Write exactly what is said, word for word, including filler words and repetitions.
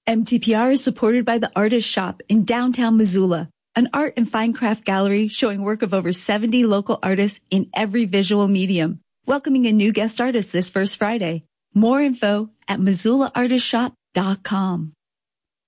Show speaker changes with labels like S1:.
S1: M T P R is supported by the Artist Shop in downtown Missoula, an art and fine craft gallery showing work of over seventy local artists in every visual medium, welcoming a new guest artist this first Friday. More info at missoula artist shop dot com.